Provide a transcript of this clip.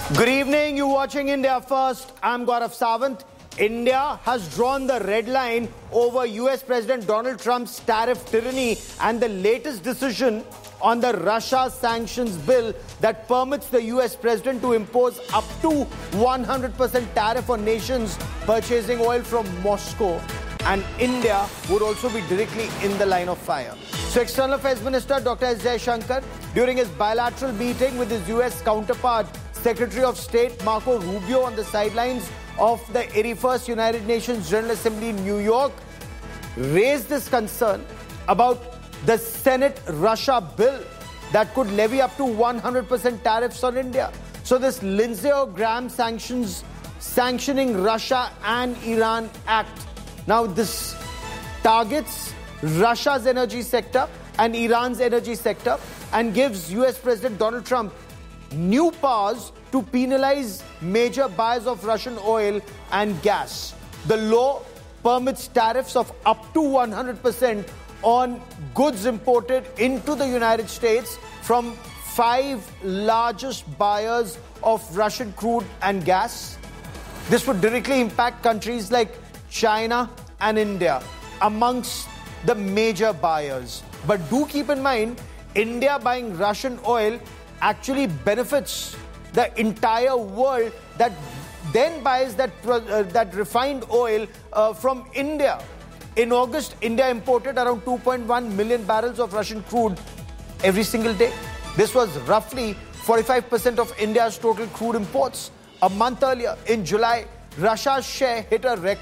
Good evening, you're watching India First. I'm Gaurav Sawant. India has drawn the red line over US President Donald Trump's tariff tyranny and the latest decision on the Russia sanctions bill that permits the US President to impose up to 100% tariff on nations purchasing oil from Moscow. And India would also be directly in the line of fire. So External Affairs Minister Dr. S. Jaishankar, during his bilateral meeting with his US counterpart, Secretary of State Marco Rubio, on the sidelines of the 81st United Nations General Assembly in New York, raised this concern about the Senate Russia bill that could levy up to 100% tariffs on India. So this Lindsey Graham sanctioning Russia and Iran Act. Now this targets Russia's energy sector and Iran's energy sector and gives US President Donald Trump new powers to penalize major buyers of Russian oil and gas. The law permits tariffs of up to 100% on goods imported into the United States from 5 largest buyers of Russian crude and gas. This would directly impact countries like China and India amongst the major buyers. But do keep in mind, India buying Russian oil actually benefits the entire world that then buys that refined oil from India. In August, India imported around 2.1 million barrels of Russian crude every single day. This was roughly 45% of India's total crude imports. A month earlier, in July, Russia's share hit a record